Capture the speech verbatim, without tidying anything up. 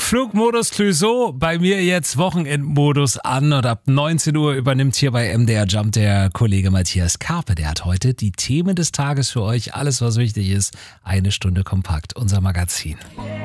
Flugmodus Clouseau, bei mir jetzt Wochenendmodus an und ab neunzehn Uhr übernimmt hier bei M D R Jump der Kollege Matthias Karpe. Der hat heute die Themen des Tages für euch, alles was wichtig ist, eine Stunde kompakt, unser Magazin.